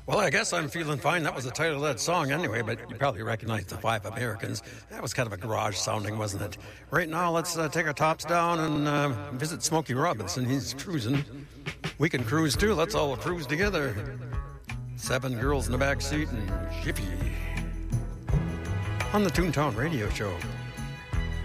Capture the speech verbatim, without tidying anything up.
Well, I guess I'm feeling fine. That was the title of that song anyway, but you probably recognize the Five Americans. That was kind of a garage sounding, wasn't it? Right now, let's uh, take our tops down and uh, visit Smokey Robinson. He's cruising. We can cruise too. Let's all cruise together. Seven girls in the back seat and Jiffy on the Toontown Radio Show.